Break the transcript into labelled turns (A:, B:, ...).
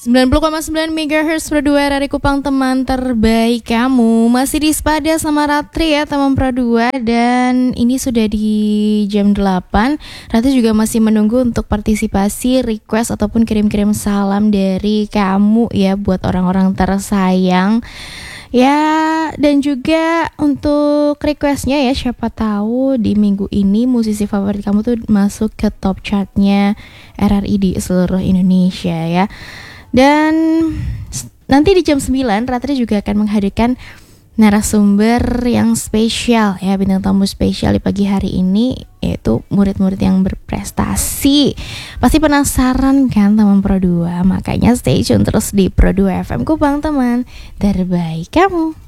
A: 90,9 MHz Pro 2 dari Kupang, teman terbaik kamu. Masih di Spada sama Ratri ya teman Pro 2. Dan ini sudah di jam 8. Ratri juga masih menunggu untuk partisipasi, request ataupun kirim-kirim salam dari kamu ya, buat orang-orang tersayang. Ya, dan juga untuk requestnya ya, siapa tahu di minggu ini musisi favorit kamu tuh masuk ke top chartnya RRI di seluruh Indonesia ya. Dan nanti di jam 9 Ratri juga akan menghadirkan narasumber yang spesial ya, bintang tamu spesial di pagi hari ini, yaitu murid-murid yang berprestasi. Pasti penasaran kan teman Pro 2? Makanya stay tune terus di Pro 2 FM Kupang, teman terbaik kamu.